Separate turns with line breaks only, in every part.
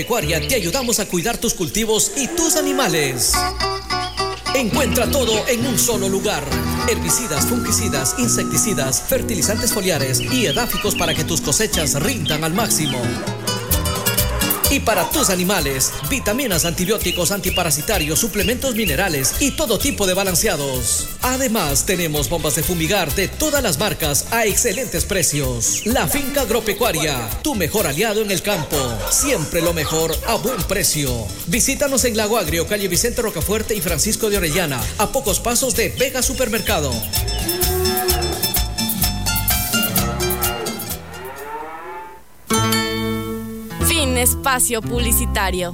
Agropecuaria te ayudamos a cuidar tus cultivos y tus animales. Encuentra todo en un solo lugar. Herbicidas, fungicidas, insecticidas, fertilizantes foliares y edáficos para que tus cosechas rindan al máximo. Y para tus animales, vitaminas, antibióticos, antiparasitarios, suplementos minerales y todo tipo de balanceados. Además, tenemos bombas de fumigar de todas las marcas a excelentes precios. La Finca Agropecuaria, tu mejor aliado en el campo. Siempre lo mejor a buen precio. Visítanos en Lago Agrio, calle Vicente Rocafuerte y Francisco de Orellana, a pocos pasos de Vega Supermercado.
Espacio publicitario.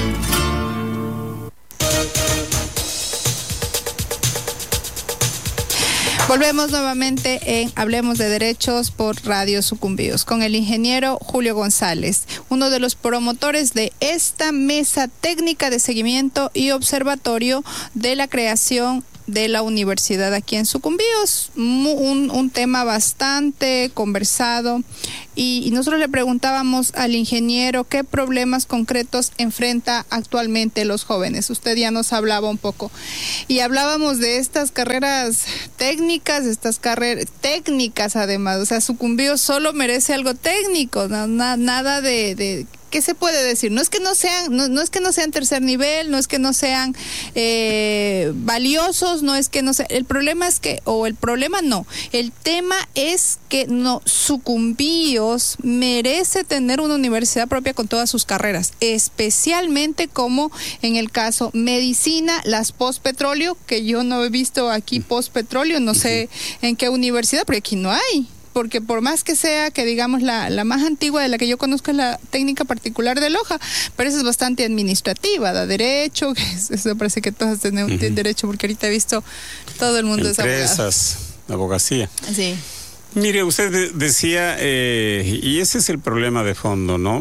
Volvemos nuevamente en Hablemos de Derechos por Radio Sucumbíos con el ingeniero Julio González, uno de los promotores de esta mesa técnica de seguimiento y observatorio de la creación de la universidad aquí en Sucumbíos, un tema bastante conversado y nosotros le preguntábamos al ingeniero qué problemas concretos enfrenta actualmente los jóvenes. Usted ya nos hablaba un poco y hablábamos de estas carreras técnicas, además, o sea, Sucumbíos solo merece algo técnico, nada de ¿qué se puede decir? No es que no sean tercer nivel, no es que no sean valiosos, no es que no sea. El problema el tema es que Sucumbíos merece tener una universidad propia con todas sus carreras, especialmente como en el caso medicina, las postpetróleo, que yo no he visto aquí postpetróleo, no sé en qué universidad, porque aquí no hay. Porque por más que sea, que digamos la más antigua de la que yo conozco es la técnica particular de Loja, pero esa es bastante administrativa, da derecho, eso parece que todas tienen derecho, porque ahorita he visto todo el mundo es abogado.
Empresas, abogacía.
Sí.
Mire, usted decía, y ese es el problema de fondo, ¿no?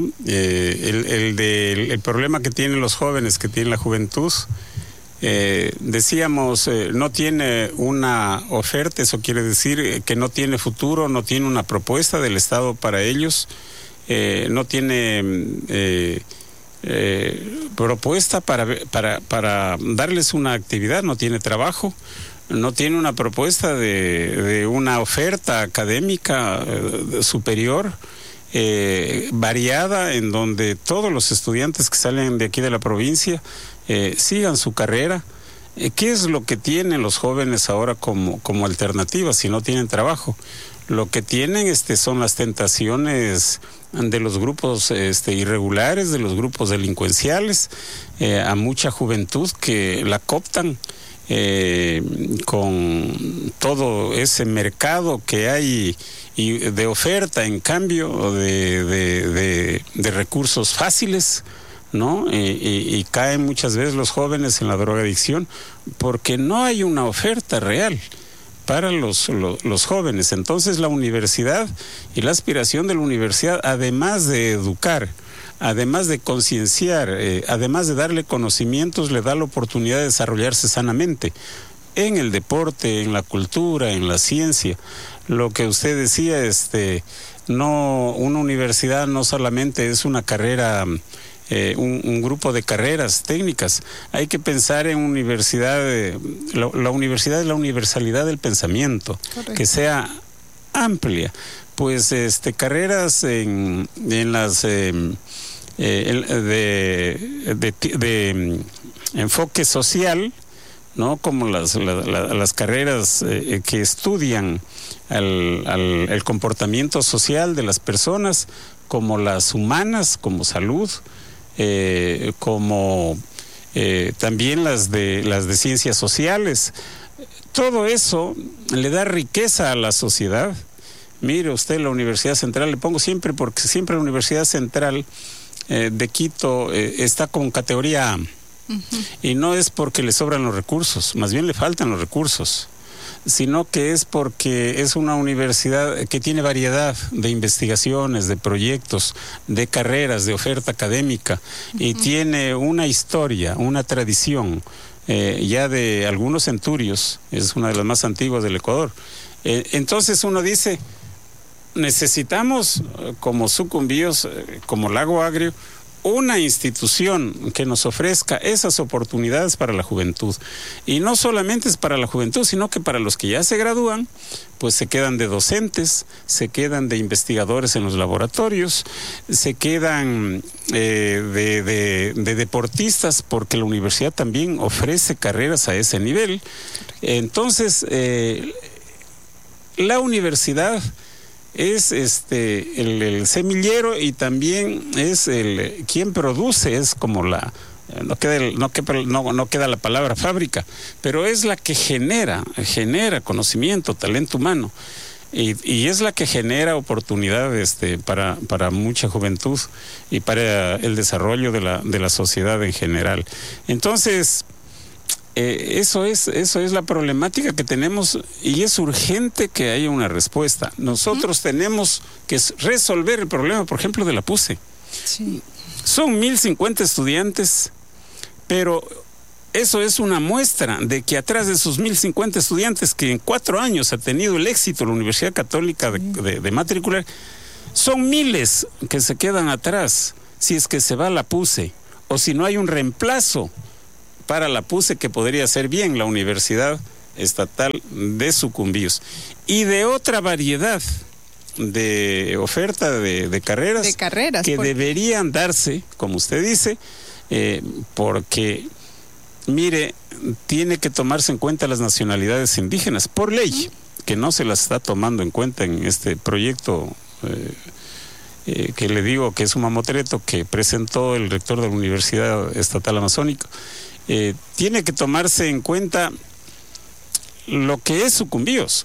El problema que tienen los jóvenes, que tiene la juventud. Decíamos, no tiene una oferta, eso quiere decir que no tiene futuro, no tiene una propuesta del Estado para ellos, no tiene propuesta para darles una actividad, no tiene trabajo, no tiene una propuesta de una oferta académica superior, variada, en donde todos los estudiantes que salen de aquí de la provincia sigan su carrera. ¿Qué es lo que tienen los jóvenes ahora como alternativa si no tienen trabajo? Lo que tienen son las tentaciones de los grupos irregulares, de los grupos delincuenciales, a mucha juventud que la cooptan con todo ese mercado que hay y de oferta en cambio de recursos fáciles, ¿no? Y caen muchas veces los jóvenes en la drogadicción porque no hay una oferta real para los jóvenes. Entonces la universidad y la aspiración de la universidad, además de educar, además de concienciar, además de darle conocimientos, le da la oportunidad de desarrollarse sanamente en el deporte, en la cultura, en la ciencia. Lo que usted decía, no, una universidad no solamente es una carrera, un grupo de carreras técnicas. Hay que pensar en universidad, la universidad es la universalidad del pensamiento. Correcto. Que sea amplia, pues carreras en las de enfoque social, ¿no? Como las carreras que estudian el comportamiento social de las personas, como las humanas, como salud, como también las de ciencias sociales. Todo eso le da riqueza a la sociedad. Mire usted, la Universidad Central, le pongo siempre porque siempre la Universidad Central de Quito está con categoría A. Y no es porque le sobran los recursos, más bien le faltan los recursos, sino que es porque es una universidad que tiene variedad de investigaciones, de proyectos, de carreras, de oferta académica, y tiene una historia, una tradición ya de algunos centurios, es una de las más antiguas del Ecuador. Entonces uno dice, necesitamos como Sucumbíos, como Lago Agrio, una institución que nos ofrezca esas oportunidades para la juventud. Y no solamente es para la juventud, sino que para los que ya se gradúan, pues se quedan de docentes, se quedan de investigadores en los laboratorios, se quedan de deportistas, porque la universidad también ofrece carreras a ese nivel. Entonces, la universidad es el semillero, y también es quien produce, es como no queda la palabra fábrica, pero es la que genera conocimiento, talento humano, y es la que genera oportunidades para mucha juventud y para el desarrollo de la sociedad en general. Entonces, eso es la problemática que tenemos, y es urgente que haya una respuesta. Nosotros tenemos que resolver el problema, por ejemplo, de la PUCE.
Sí.
Son 1,050 estudiantes, pero eso es una muestra de que atrás de esos 1,050 estudiantes, que en 4 años ha tenido el éxito la Universidad Católica de matricular, son miles que se quedan atrás si es que se va la PUCE, o si no hay un reemplazo para la PUCE, que podría ser bien la Universidad Estatal de Sucumbíos, y de otra variedad de oferta de carreras, que deberían darse, como usted dice, porque, mire, tiene que tomarse en cuenta las nacionalidades indígenas, por ley, que no se las está tomando en cuenta en este proyecto que le digo que es un mamotreto que presentó el rector de la Universidad Estatal Amazónica. Tiene que tomarse en cuenta lo que es Sucumbíos,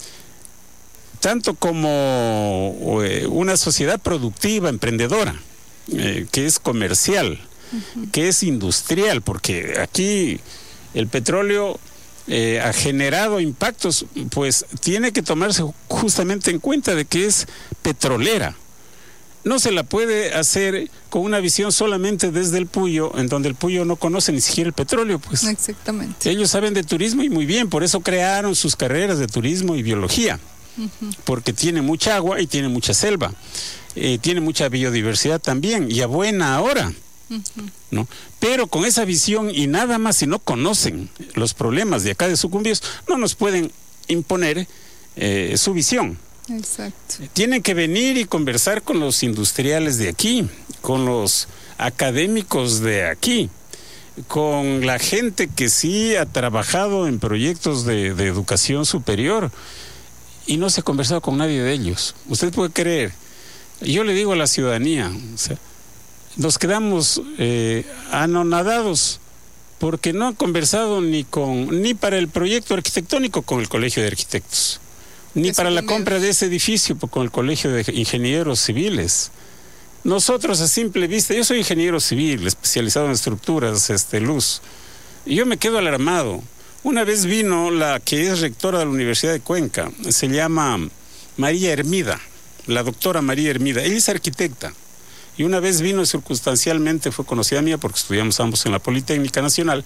tanto como una sociedad productiva, emprendedora, que es comercial, que es industrial, porque aquí el petróleo ha generado impactos, pues tiene que tomarse justamente en cuenta de que es petrolera. No se la puede hacer con una visión solamente desde el Puyo, en donde el Puyo no conoce ni siquiera el petróleo, pues.
Exactamente.
Ellos saben de turismo, y muy bien, por eso crearon sus carreras de turismo y biología, porque tiene mucha agua y tiene mucha selva, tiene mucha biodiversidad también, y a buena hora, ¿no? Pero con esa visión y nada más, si no conocen los problemas de acá de Sucumbíos, no nos pueden imponer su visión.
Exacto.
Tienen que venir y conversar con los industriales de aquí, con los académicos de aquí, con la gente que sí ha trabajado en proyectos de educación superior, y no se ha conversado con nadie de ellos. Usted puede creer, yo le digo a la ciudadanía, o sea, nos quedamos anonadados, porque no han conversado ni para el proyecto arquitectónico con el Colegio de Arquitectos, ni para la compra de ese edificio con el Colegio de Ingenieros Civiles. Nosotros, a simple vista, yo soy ingeniero civil, especializado en estructuras, luz, y yo me quedo alarmado. Una vez vino la que es rectora de la Universidad de Cuenca, se llama María Hermida, la doctora María Hermida. Ella es arquitecta, y una vez vino circunstancialmente, fue conocida mía porque estudiamos ambos en la Politécnica Nacional,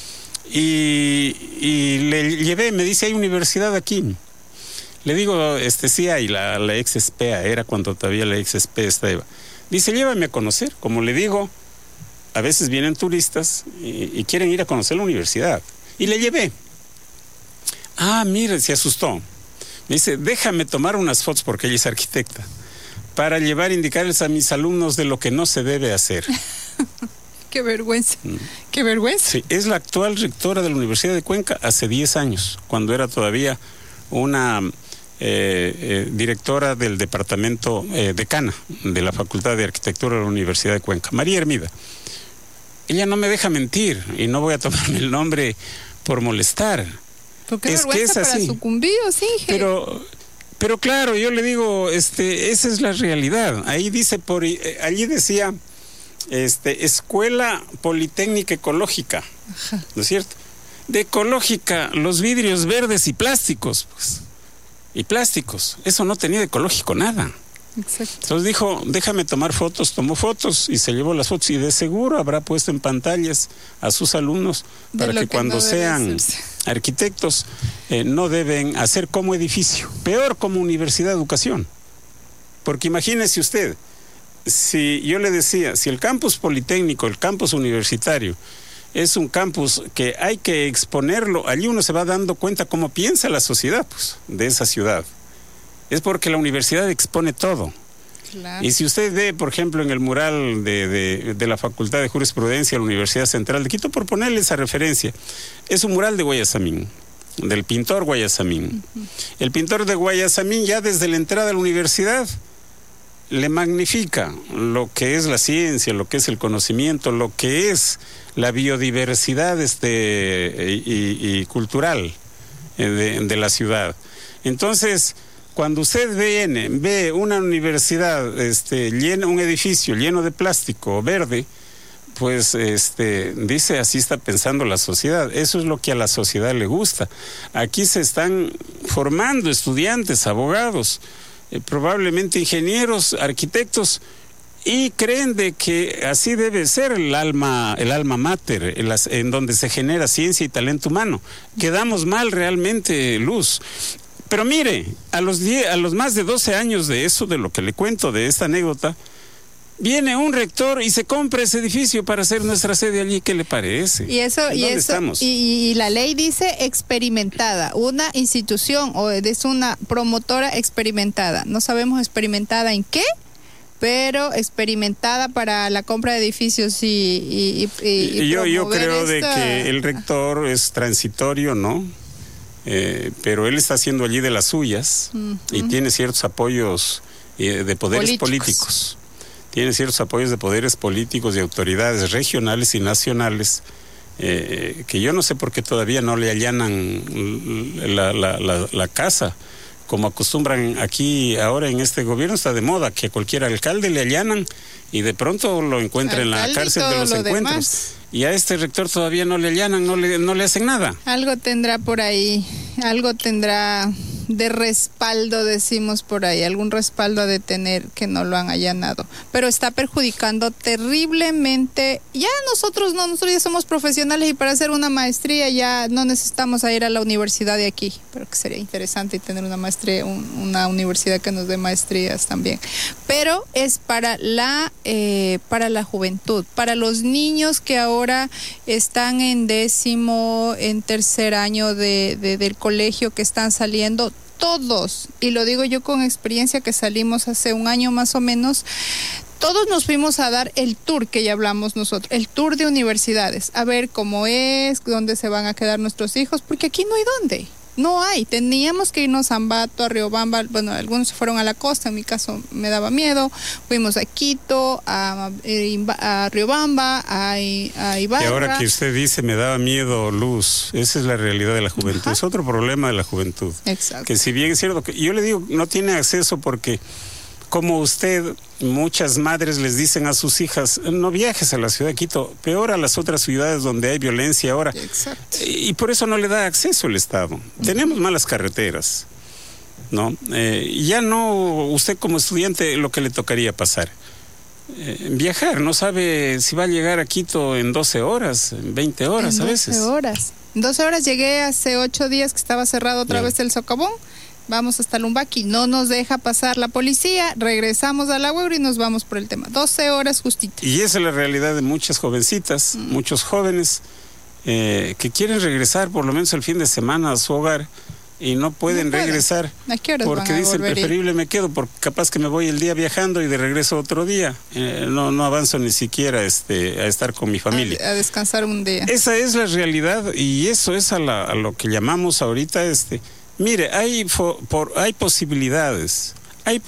y le llevé, me dice, ¿hay universidad aquí? Le digo, sí hay, la ex SPEA, era cuando todavía la ex SPEA estaba. Dice, llévame a conocer. Como le digo, a veces vienen turistas y quieren ir a conocer la universidad. Y le llevé. Ah, mire, se asustó. Me dice, déjame tomar unas fotos, porque ella es arquitecta, para llevar, indicarles a mis alumnos de lo que no se debe hacer.
Qué vergüenza, qué vergüenza.
Sí, es la actual rectora de la Universidad de Cuenca hace 10 años, cuando era todavía una directora del departamento decana de la Facultad de Arquitectura de la Universidad de Cuenca, María Hermida. Ella no me deja mentir, y no voy a tomarme el nombre por molestar.
Porque es que es así. Para Sucumbíos, sí.
Pero claro, yo le digo, esa es la realidad. Ahí dice, allí decía, Escuela Politécnica Ecológica. Ajá. ¿No es cierto? De ecológica, los vidrios verdes y plásticos, pues. Y plásticos, eso no tenía de ecológico nada.
Exacto.
Entonces dijo, déjame tomar fotos, tomó fotos y se llevó las fotos, y de seguro habrá puesto en pantallas a sus alumnos para que cuando no sean arquitectos no deben hacer como edificio, peor como universidad de educación. Porque imagínese usted, si yo le decía, si el campus politécnico, el campus universitario, es un campus que hay que exponerlo, allí uno se va dando cuenta cómo piensa la sociedad, pues, de esa ciudad. Es porque la universidad expone todo.
Claro.
Y si usted ve, por ejemplo, en el mural de la Facultad de Jurisprudencia de la Universidad Central de Quito, por ponerle esa referencia, es un mural de Guayasamín, del pintor Guayasamín. El pintor de Guayasamín, ya desde la entrada a la universidad, le magnifica lo que es la ciencia, lo que es el conocimiento, lo que es la biodiversidad y cultural de la ciudad. Entonces, cuando usted ve una universidad un edificio lleno de plástico verde, pues dice, así está pensando la sociedad. Eso es lo que a la sociedad le gusta. Aquí se están formando estudiantes, abogados, probablemente ingenieros, arquitectos, y creen de que así debe ser el alma mater, en donde se genera ciencia y talento humano. Quedamos mal realmente, Luz. Pero mire, a los más de 12 años de eso, de lo que le cuento, de esta anécdota, viene un rector y se compra ese edificio para hacer nuestra sede allí. ¿Qué le parece?
Y la ley dice experimentada, una institución o es una promotora experimentada. No sabemos experimentada en qué, pero experimentada para la compra de edificios y
yo creo de que el rector es transitorio, ¿no? Pero él está haciendo allí de las suyas y tiene ciertos apoyos de poderes políticos. Tiene ciertos apoyos de poderes políticos y autoridades regionales y nacionales que yo no sé por qué todavía no le allanan la casa, como acostumbran aquí ahora en este gobierno. Está de moda que a cualquier alcalde le allanan y de pronto lo encuentra en la cárcel de los encuentros. Y a este rector todavía no le allanan, no le hacen nada.
Algo tendrá por ahí, algo tendrá de respaldo, decimos por ahí, algún respaldo a de tener que no lo han allanado. Pero está perjudicando terriblemente. Ya nosotros ya somos profesionales y para hacer una maestría ya no necesitamos ir a la universidad de aquí. Pero que sería interesante tener una maestría, una universidad que nos dé maestrías también. Pero es para la juventud, para los niños que ahora están en 10º, en 3er año del colegio, que están saliendo todos, y lo digo yo con experiencia que salimos hace un año más o menos, todos nos fuimos a dar el tour que ya hablamos nosotros, el tour de universidades, a ver cómo es, dónde se van a quedar nuestros hijos, porque aquí no hay dónde. No hay, teníamos que irnos a Ambato, a Riobamba, bueno, algunos se fueron a la costa, en mi caso me daba miedo, fuimos a Quito, a Riobamba, a Ibarra.
Y ahora que usted dice me daba miedo, Luz, esa es la realidad de la juventud. Ajá. Es otro problema de la juventud.
Exacto.
Que si bien es cierto que yo le digo, no tiene acceso porque, como usted, muchas madres les dicen a sus hijas, no viajes a la ciudad de Quito, peor a las otras ciudades donde hay violencia ahora.
Exacto.
Y por eso no le da acceso el Estado. Tenemos malas carreteras, ¿no? Ya no, usted como estudiante, lo que le tocaría pasar. Viajar, no sabe si va a llegar a Quito en 12 horas, en 20 horas a veces.
12 horas. En 12 horas llegué hace 8 días que estaba cerrado otra vez el socavón. Vamos hasta Lumbaqui, no nos deja pasar la policía, regresamos a la Huebra y nos vamos por el tema. 12 horas justito.
Y esa es la realidad de muchas jovencitas, muchos jóvenes que quieren regresar por lo menos el fin de semana a su hogar y no pueden regresar.
¿A qué horas
porque
van a
dicen preferible me quedo porque capaz que me voy el día viajando y de regreso otro día. No avanzo ni siquiera a estar con mi familia.
A descansar un día.
Esa es la realidad y eso es a lo que llamamos ahorita Mire, hay posibilidades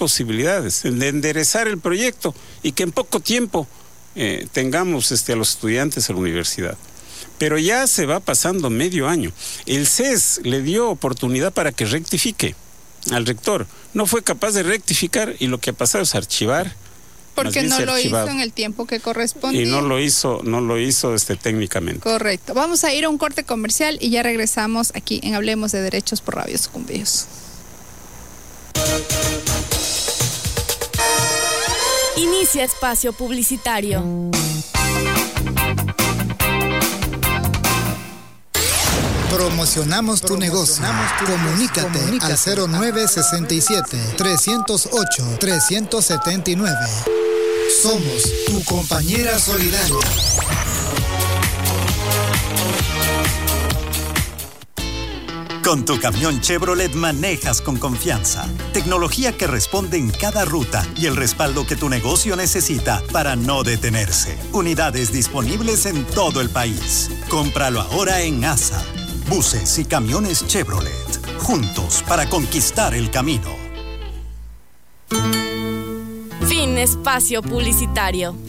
de enderezar el proyecto y que en poco tiempo tengamos a los estudiantes a la universidad. Pero ya se va pasando medio año. El CES le dio oportunidad para que rectifique al rector. No fue capaz de rectificar y lo que ha pasado es archivar.
Porque no lo hizo en el tiempo que correspondía.
Y no lo hizo técnicamente.
Correcto. Vamos a ir a un corte comercial y ya regresamos aquí en Hablemos de Derechos por Radio Sucumbíos.
Inicia espacio publicitario.
Promocionamos tu negocio. Comunícate al 0967-308-379. Somos tu compañera solidaria.
Con tu camión Chevrolet manejas con confianza. Tecnología que responde en cada ruta y el respaldo que tu negocio necesita para no detenerse. Unidades disponibles en todo el país. Cómpralo ahora en ASA. Buses y camiones Chevrolet. Juntos para conquistar el camino.
Fin espacio publicitario.